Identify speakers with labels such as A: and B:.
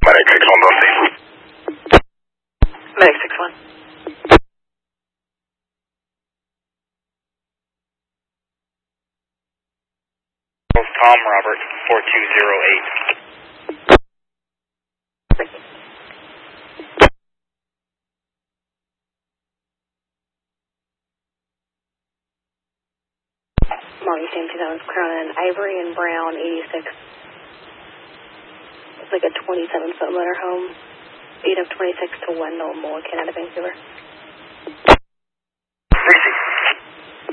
A: Medic 6-1, Dundee.
B: Medic 6-1.
A: Tom Robert, 4208.
B: Molly Same 2000 Crown and Ivory and Brown 86. It's like a 27-foot motorhome. 8 of 26 to Wendell, Mulligan out of Vancouver.